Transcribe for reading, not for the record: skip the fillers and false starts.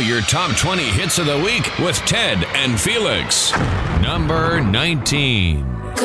your top 20 hits of the week with Ted and Felix. Number 19.